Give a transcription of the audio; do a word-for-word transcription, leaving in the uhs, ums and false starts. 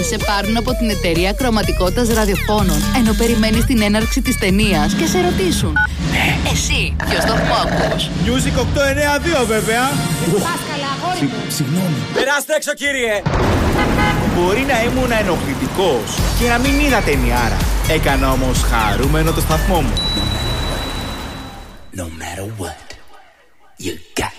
σε πάρουν από την εταιρεία ακροαματικότητας ραδιοφώνων, ενώ περιμένεις την έναρξη της ταινίας και σε ρωτήσουν: ναι, εσύ, ποιο σταθμό ακούς? Music οκτώ εννιά δύο βέβαια. Πάσκαλα, αγόρι μου. Συγγνώμη. Περάστε έξω, κύριε. Μπορεί να ήμουν ενοχλητικός και να μην είδα ταινιάρα. Έκανα όμως χαρούμενο το σταθμό μου. No matter what, you got